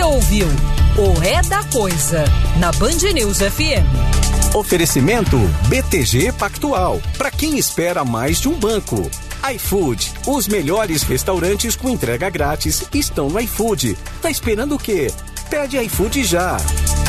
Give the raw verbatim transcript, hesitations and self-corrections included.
ouviu o É da Coisa na Band News F M. Oferecimento B T G Pactual, para quem espera mais de um banco. iFood, os melhores restaurantes com entrega grátis estão no iFood. Tá esperando o quê? Pede iFood já.